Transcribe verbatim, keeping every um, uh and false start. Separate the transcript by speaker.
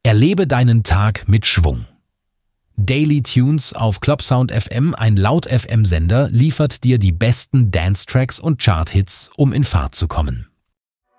Speaker 1: Erlebe deinen Tag mit Schwung. Daily Tunes auf Clubsound F M, ein Laut-F M-Sender, liefert dir die besten Dance-Tracks und Chart-Hits, um in Fahrt zu kommen.